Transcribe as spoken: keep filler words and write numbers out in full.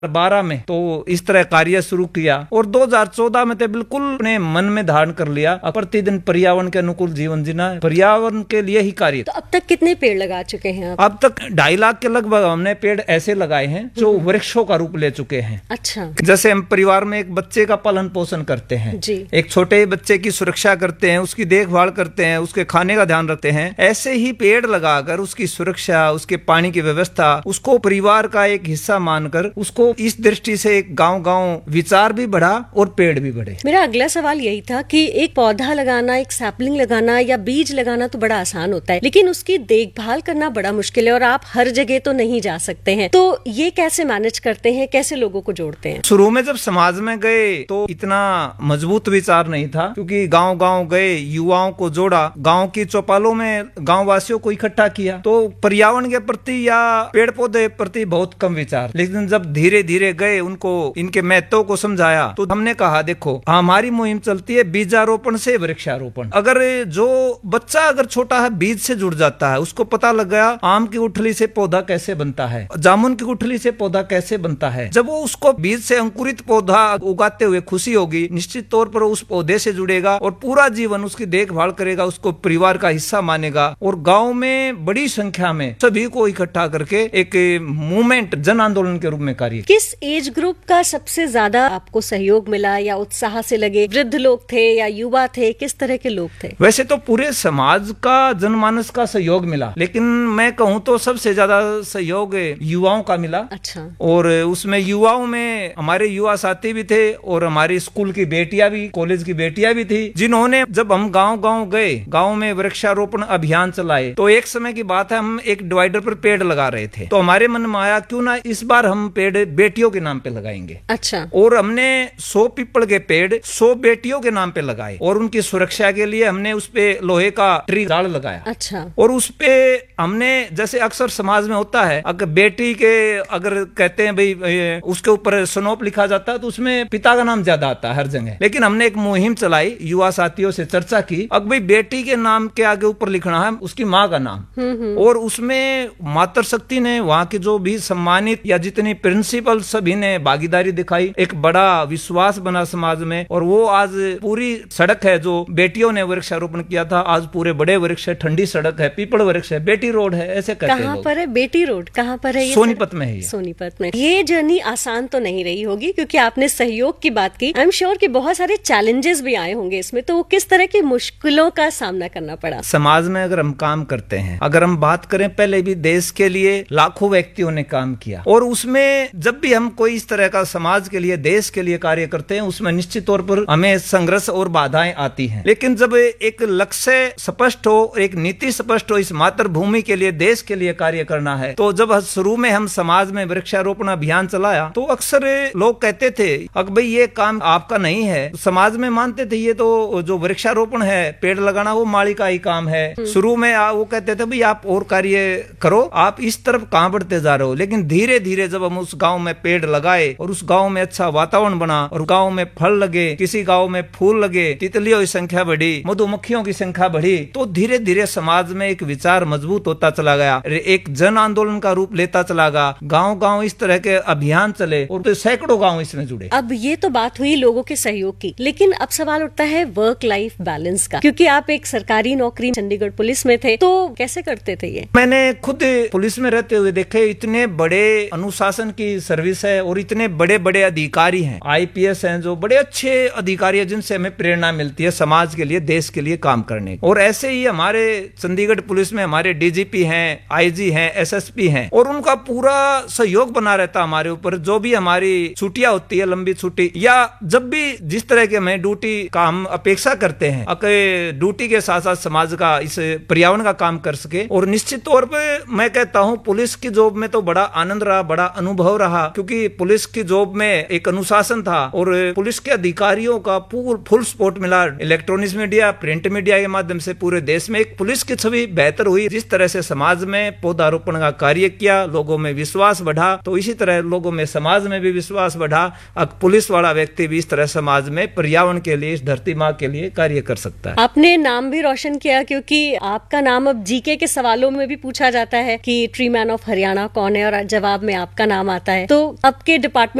बारह में तो इस तरह कार्य शुरू किया और दो हज़ार चौदह में तो बिल्कुल अपने मन में धारण कर लिया प्रतिदिन पर्यावरण के अनुकूल जीवन जीना, पर्यावरण के लिए ही कार्य। तो अब तक कितने पेड़ लगा चुके हैं आप? अब तक ढाई लाख के लगभग हमने पेड़ ऐसे लगाए हैं जो वृक्षों का रूप ले चुके हैं। अच्छा। जैसे हम परिवार में एक बच्चे का पालन पोषण करते हैं जी। एक छोटे बच्चे की सुरक्षा करते हैं, उसकी देखभाल करते हैं, उसके खाने का ध्यान रखते हैं, ऐसे ही पेड़ लगाकर उसकी सुरक्षा, उसके पानी की व्यवस्था, उसको परिवार का एक हिस्सा मानकर उसको इस दृष्टि से एक गांव गांव विचार भी बढ़ा और पेड़ भी बढ़े। मेरा अगला सवाल यही था कि एक पौधा लगाना, एक सैपलिंग लगाना या बीज लगाना तो बड़ा आसान होता है, लेकिन उसकी देखभाल करना बड़ा मुश्किल है और आप हर जगह तो नहीं जा सकते हैं। तो ये कैसे मैनेज करते हैं, कैसे लोगों को जोड़ते हैं? शुरू में जब समाज में गए तो इतना मजबूत विचार नहीं था, क्योंकि गांव गांव गए, युवाओं को जोड़ा, गांव की चौपालों में गांव वासियों को इकट्ठा किया, तो पर्यावरण के प्रति या पेड़ पौधे प्रति बहुत कम विचार। लेकिन जब धीरे धीरे गए, उनको इनके महत्व को समझाया, तो हमने कहा देखो हमारी मुहिम चलती है बीजारोपण से वृक्षारोपण। अगर जो बच्चा अगर छोटा है बीज से जुड़ जाता है, उसको पता लग गया आम की गुठली से पौधा कैसे बनता है, जामुन की गुठली से पौधा कैसे बनता है, जब वो उसको बीज से अंकुरित पौधा उगाते हुए खुशी होगी, निश्चित तौर पर उस पौधे से जुड़ेगा और पूरा जीवन उसकी देखभाल करेगा, उसको परिवार का हिस्सा मानेगा और गांव में बड़ी संख्या में सभी को इकट्ठा करके एक मूवमेंट, जन आंदोलन के रूप में कार्य। किस एज ग्रुप का सबसे ज्यादा आपको सहयोग मिला या उत्साह से लगे? वृद्ध लोग थे या युवा थे, किस तरह के लोग थे? वैसे तो पूरे समाज का, जनमानस का सहयोग मिला, लेकिन मैं कहूँ तो सबसे ज्यादा सहयोग युवाओं का मिला। अच्छा। और उसमें युवाओं में हमारे युवा साथी भी थे और हमारी स्कूल की बेटियां भी, कॉलेज की बेटियां भी थी, जिन्होंने जब हम गांव गांव गए, गांव में वृक्षारोपण अभियान चलाए, तो एक समय की बात है, हम एक डिवाइडर पर पेड़ लगा रहे थे, तो हमारे मन में आया क्यों ना इस बार हम पेड़ बेटियों के नाम पे लगाएंगे। अच्छा। और हमने सौ पीपल के पेड़ सौ बेटियों के नाम पे लगाए और उनकी सुरक्षा के लिए हमने उस पे लोहे का ट्री जाल लगाया। अच्छा। और उस पे हमने, जैसे अक्सर समाज में होता है, अगर बेटी के अगर कहते हैं भाई उसके ऊपर स्नोप लिखा जाता है तो उसमें पिता का नाम ज्यादा आता है हर जगह, लेकिन हमने एक मुहिम चलाई, युवा साथियों से चर्चा की, अब भाई बेटी के नाम के आगे ऊपर लिखना है उसकी माँ का नाम। और उसमें मातृ शक्ति ने, वहाँ के जो भी सम्मानित या जितनी प्रिंसिपल, सभी ने भागीदारी दिखाई, एक बड़ा विश्वास बना समाज में। और वो आज पूरी सड़क है जो बेटियों ने वृक्षारोपण किया था, आज पूरे बड़े वृक्ष है, ठंडी सड़क है, पीपल वृक्ष है, बेटी रोड है, ऐसे कहते हैं। कहाँ पर है बेटी रोड? कहाँ पर है ये? सोनीपत में है ये। सोनीपत में। ये जर्नी आसान तो नहीं रही होगी, क्योंकि आपने सहयोग की बात की। आई एम श्योर कि बहुत सारे चैलेंजेस भी आए होंगे इसमें, तो किस तरह की मुश्किलों का सामना करना पड़ा? समाज में अगर हम काम करते हैं, अगर हम बात करें, पहले भी देश के लिए लाखों व्यक्तियों ने काम किया, और उसमें जब भी हम कोई इस तरह का समाज के लिए, देश के लिए कार्य करते हैं, उसमें निश्चित तौर पर हमें संघर्ष और बाधाएं आती हैं। लेकिन जब एक लक्ष्य स्पष्ट हो, एक नीति स्पष्ट हो, इस मातृभूमि के लिए, देश के लिए कार्य करना है, तो जब शुरू में हम समाज में वृक्षारोपण अभियान चलाया, तो अक्सर लोग कहते थे अगर भाई ये काम आपका नहीं है, समाज में मानते थे ये तो जो वृक्षारोपण है, पेड़ लगाना, वो माली का ही काम है। शुरू में वो कहते थे भाई आप और कार्य करो, आप इस तरफ कहां बढ़ते जा रहे हो। लेकिन धीरे धीरे जब हम उस गांव में पेड़ लगाए और उस गांव में अच्छा वातावरण बना और गांव में फल लगे, किसी गांव में फूल लगे, तितलियों की संख्या बढ़ी, मधुमक्खियों की संख्या बढ़ी, तो धीरे धीरे समाज में एक विचार मजबूत होता चला गया, एक जन आंदोलन का रूप लेता चला गया। गांव गांव इस तरह के अभियान चले और तो सैकड़ों गांव इसमें जुड़े। अब ये तो बात हुई लोगों के सहयोग की, लेकिन अब सवाल उठता है वर्क लाइफ बैलेंस का, क्योंकि आप एक सरकारी नौकरी चंडीगढ़ पुलिस में थे, तो कैसे करते थे ये? मैंने खुद पुलिस में रहते हुए देखे, इतने बड़े अनुशासन की सर्विस है और इतने बड़े बड़े अधिकारी हैं, आईपीएस हैं, जो बड़े अच्छे अधिकारी हैं, जिनसे हमें प्रेरणा मिलती है समाज के लिए, देश के लिए काम करने। और ऐसे ही हमारे चंडीगढ़ पुलिस में हमारे डीजीपी हैं, आईजी हैं, एसएसपी हैं, और उनका पूरा सहयोग बना रहता हमारे ऊपर। जो भी हमारी छुट्टियां होती है, लंबी छुट्टी, या जब भी जिस तरह के हमें ड्यूटी का हम अपेक्षा करते हैं, ड्यूटी के साथ साथ समाज का, इस पर्यावरण का काम कर सके। और निश्चित तौर पर मैं कहता हूं पुलिस की जॉब में तो बड़ा आनंद रहा, बड़ा अनुभव रहा, क्योंकि पुलिस की जॉब में एक अनुशासन था और पुलिस के अधिकारियों का फुल सपोर्ट मिला। इलेक्ट्रॉनिक्स मीडिया, प्रिंट मीडिया के माध्यम से पूरे देश में एक पुलिस की छवि बेहतर हुई। जिस तरह से समाज में पौधारोपण का कार्य किया, लोगों में विश्वास बढ़ा, तो इसी तरह लोगों में, समाज में भी विश्वास बढ़ा। अब पुलिस वाला व्यक्ति भी इस तरह समाज में पर्यावरण के लिए, इस धरती माँ के लिए कार्य कर सकता है। आपने नाम भी रोशन किया, क्योंकि आपका नाम अब जीके के सवालों में भी पूछा जाता है कि ट्री मैन ऑफ हरियाणा कौन है, और जवाब में आपका नाम आता है। तो अब के डिपार्टमेंट